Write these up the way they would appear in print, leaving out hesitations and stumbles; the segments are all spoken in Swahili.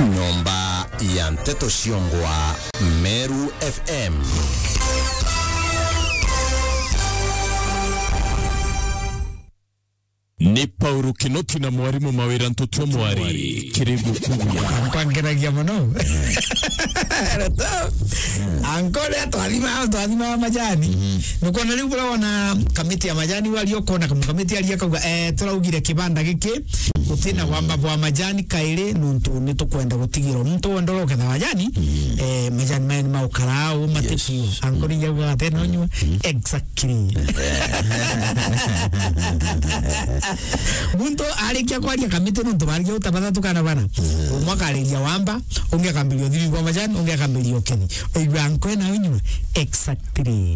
Nyumba ya Mteto Shiongwa, Meru FM. Ni Paulu Kinoti na mwarimu mawira ntoto mwari kirigu kuya kwangeragia muno ankole atwalima majani nuko nari ubona kamiti ya majani waliokona kamiti aliyakauga turaugire kibanda giki gutina wamba bwa majani kaire nuntu nitukwenda gutigiro muntu ndoroke na majani majani mani maukarao matikio ankole yaga tena nywa exactly muntu alikia kwalia kamiti nuntu balikia utabana tukana bana umwaka alikia wamba unge kambilio dhiri kwa majani unge kambilio keni iwanko na unywa exactly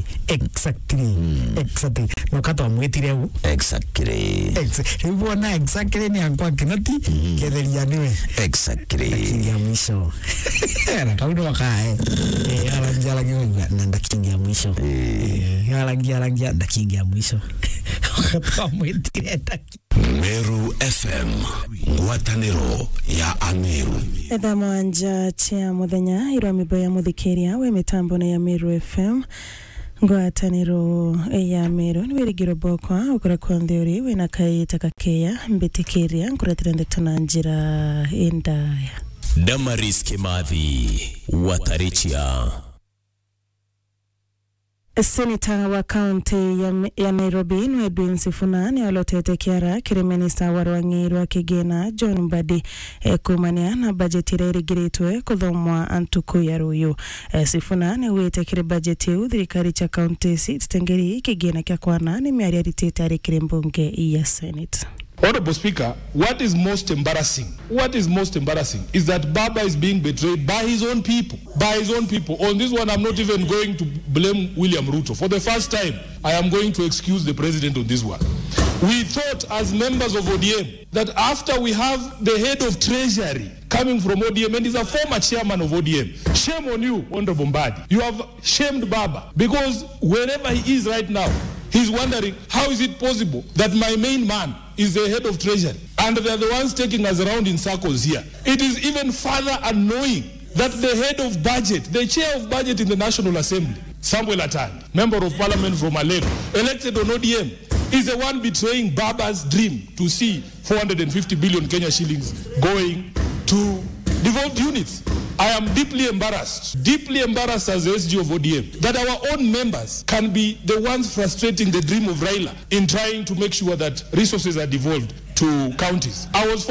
nukato amwetire u Exactly. Ibona exactly ni ankwa Kinoti kerelia niwe Exactly. ya mwisho na kaudo wakae alangia nanda kingia mwisho alangia nda kingia mwisho amwetire Meru FM, ngwataniro ya Ameru. Etha mwanja chia muthenya iromibo ya muthikiria we mitambo ya Meru FM ngwataniro ya Meru niwirigiro bokwa ukora kwa ntheuri wina kai takakeya mbitikiria nkuretera ndeto na njira indaya. Damaris Kimathi Watarichia. Senator wa county ya Nairobi Edwin Sifuna ni alotete kiara kiri minister wa Rwang'iro Kigina John Mbadi kumania na budget irigiritwe kuthomwa antuku ya ruyu. Sifuna ni wete kiri budget yu thirikari cha county seat tengeri Kigina kya kwana ni miaria ritete ari kiri mbunge ya Senate. Honorable Speaker, what is most embarrassing is that Baba is being betrayed by his own people. On this one, I'm not even going to blame William Ruto. For the first time, I am going to excuse the president on this one. We thought as members of ODM that after we have the head of treasury coming from ODM and is a former chairman of ODM, shame on you, Honorable Mbadi. You have shamed Baba because wherever he is right now, he's wondering how is it possible that my main man is the head of treasury and they're the ones taking us around in circles here. It is even further annoying that the head of budget, the chair of budget in the National Assembly, Samuel Atandi, member of parliament from Alego, elected on ODM, is the one betraying Baba's dream to see 450 billion Kenya shillings going to devolved units. I am deeply embarrassed as the SG of ODM, that our own members can be the ones frustrating the dream of Raila in trying to make sure that resources are devolved to counties. I was